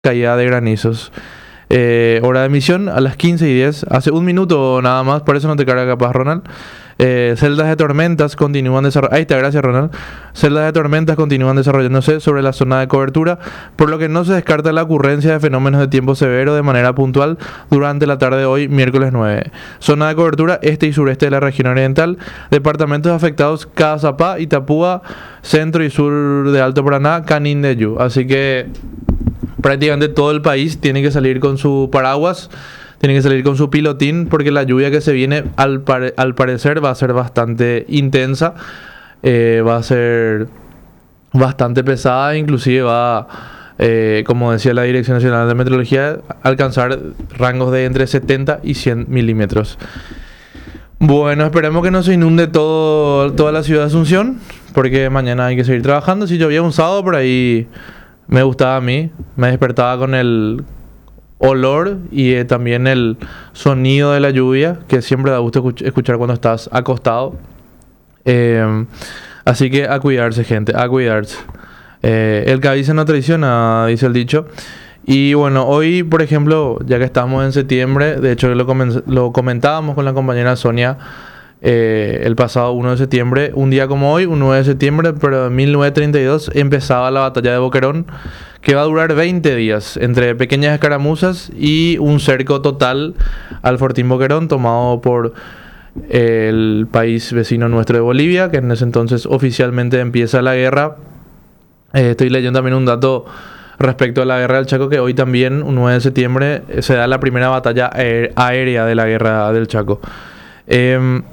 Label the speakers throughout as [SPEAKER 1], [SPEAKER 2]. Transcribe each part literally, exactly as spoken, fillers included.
[SPEAKER 1] caída de granizos. Eh, hora de emisión a las quince y diez, hace un minuto nada más, por eso no te carga capaz, Ronald. Eh, celdas de tormentas continúan desarrollándose. Ahí está, gracias, Ronald. Celdas de tormentas continúan desarrollándose sobre la zona de cobertura, por lo que no se descarta la ocurrencia de fenómenos de tiempo severo de manera puntual durante la tarde de hoy, miércoles nueve. Zona de cobertura este y sureste de la región oriental. Departamentos afectados: Cazapá, Itapúa, centro y sur de Alto Paraná, Canindeyú. Así que prácticamente todo el país tiene que salir con su paraguas, tiene que salir con su pilotín, porque la lluvia que se viene al, pare- al parecer va a ser bastante intensa, eh, va a ser bastante pesada, inclusive va, eh, como decía la Dirección Nacional de Meteorología, a alcanzar rangos de entre setenta y cien milímetros. Bueno, esperemos que no se inunde todo, toda la ciudad de Asunción, porque mañana hay que seguir trabajando. Si llovía un sábado por ahí, me gustaba a mí, me despertaba con el olor y eh, también el sonido de la lluvia, que siempre da gusto escuch- escuchar cuando estás acostado. Eh, así que a cuidarse, gente, a cuidarse. Eh, el que avisa no traiciona, dice el dicho. Y bueno, hoy, por ejemplo, ya que estamos en septiembre, de hecho lo, comen- lo comentábamos con la compañera Sonia, eh, el pasado uno de septiembre, un día como hoy, un nueve de septiembre, pero en mil novecientos treinta y dos empezaba la batalla de Boquerón, que va a durar veinte días, entre pequeñas escaramuzas y un cerco total al Fortín Boquerón, tomado por eh, el país vecino nuestro de Bolivia, que en ese entonces oficialmente empieza la guerra. Eh, estoy leyendo también un dato respecto a la guerra del Chaco, que hoy también, un nueve de septiembre, eh, se da la primera batalla aer- aérea de la guerra del Chaco. Eh,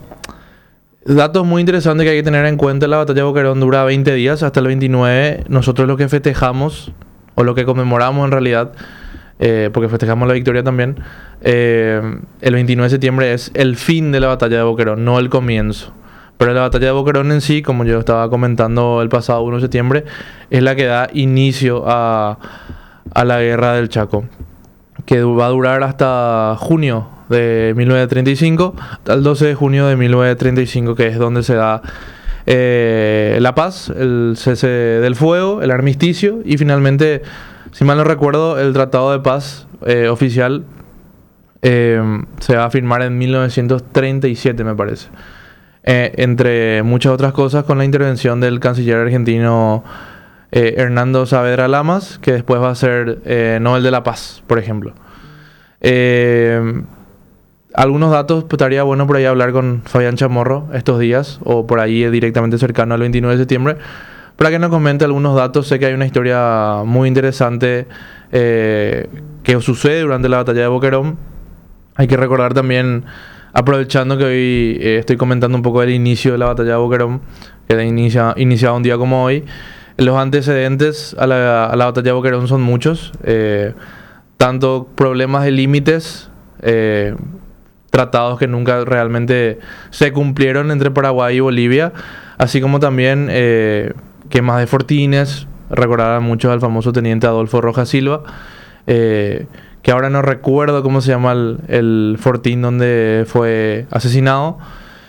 [SPEAKER 1] Datos muy interesantes que hay que tener en cuenta: la batalla de Boquerón dura veinte días, hasta el veintinueve. Nosotros lo que festejamos, o lo que conmemoramos en realidad, eh, porque festejamos la victoria también, eh, el veintinueve de septiembre es el fin de la batalla de Boquerón, no el comienzo. Pero la batalla de Boquerón en sí, como yo estaba comentando el pasado uno de septiembre, es la que da inicio a, a la guerra del Chaco, que va a durar hasta junio de mil novecientos treinta y cinco, al doce de junio de mil novecientos treinta y cinco, que es donde se da eh, la paz, el cese del fuego, el armisticio, y finalmente, si mal no recuerdo, el tratado de paz eh, oficial eh, se va a firmar en mil novecientos treinta y siete, me parece. Eh, entre muchas otras cosas, con la intervención del canciller argentino eh, Hernando Saavedra Lamas, que después va a ser eh, Nobel de la Paz, por ejemplo. Eh, algunos datos, pues, estaría bueno por ahí hablar con Fabián Chamorro estos días, o por ahí eh, directamente cercano al veintinueve de septiembre, para que nos comente algunos datos. Sé que hay una historia muy interesante eh, que sucede durante la batalla de Boquerón. Hay que recordar también, aprovechando que hoy eh, estoy comentando un poco del inicio de la batalla de Boquerón, que inicia, iniciaba un día como hoy. Los antecedentes a la, a la batalla de Boquerón son muchos, eh, tanto problemas de límites, eh, tratados que nunca realmente se cumplieron entre Paraguay y Bolivia, así como también eh, quemas de fortines. Recordarán muchos al famoso teniente Adolfo Rojas Silva, eh, que ahora no recuerdo cómo se llama el, el fortín donde fue asesinado.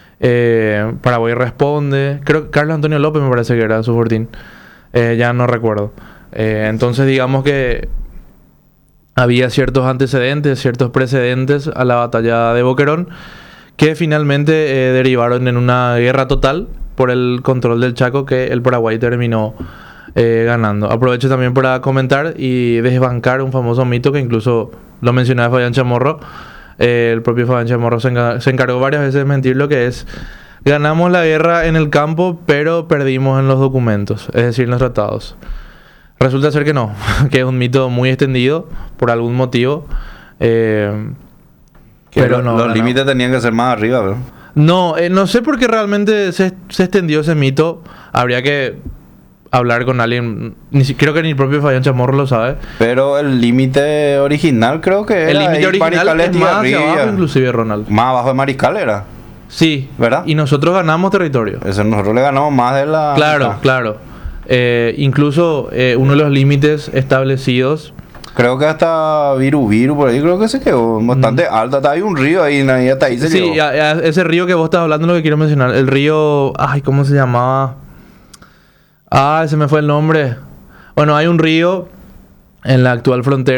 [SPEAKER 1] eh, Paraguay responde, creo que Carlos Antonio López me parece que era su fortín, eh, ya no recuerdo. Eh, entonces digamos que había ciertos antecedentes, ciertos precedentes a la batalla de Boquerón, que finalmente eh, derivaron en una guerra total por el control del Chaco, que el Paraguay terminó eh, ganando. Aprovecho también para comentar y desbancar un famoso mito que incluso lo mencionaba Fabián Chamorro. Eh, el propio Fabián Chamorro se, enca- se encargó varias veces de mentir, lo que es: ganamos la guerra en el campo, pero perdimos en los documentos, es decir, en los tratados. Resulta ser que no, que es un mito muy extendido por algún motivo. Eh,
[SPEAKER 2] Que
[SPEAKER 1] pero
[SPEAKER 2] lo-
[SPEAKER 1] no,
[SPEAKER 2] los
[SPEAKER 1] no,
[SPEAKER 2] límites tenían que ser más arriba, ¿verdad?
[SPEAKER 1] no, eh, no sé por qué realmente se, se extendió ese mito. Habría que hablar con alguien. Ni si- creo que ni el propio Fabián Chamorro lo sabe.
[SPEAKER 2] Pero el límite original creo que era
[SPEAKER 1] El límite
[SPEAKER 2] ahí,
[SPEAKER 1] original
[SPEAKER 2] Mariscal
[SPEAKER 1] es más hacia
[SPEAKER 2] Estigarribia.
[SPEAKER 1] abajo, inclusive, Ronald.
[SPEAKER 2] Más abajo de Mariscal era,
[SPEAKER 1] Sí,
[SPEAKER 2] ¿verdad?
[SPEAKER 1] y nosotros ganamos territorio.
[SPEAKER 2] Eso nosotros le ganamos más de la...
[SPEAKER 1] Claro,
[SPEAKER 2] mitad.
[SPEAKER 1] claro. Eh, incluso eh, uno de los límites establecidos.
[SPEAKER 2] Creo que hasta Viru Viru por ahí creo que se quedó bastante alta. Hasta hay un río ahí, y hasta ahí se
[SPEAKER 1] Sí,
[SPEAKER 2] llegó.
[SPEAKER 1] a- a- ese río que vos estás hablando es lo que quiero mencionar. El río. Ay, ¿cómo se llamaba? Ah, se me fue el nombre. Bueno, hay un río en la actual frontera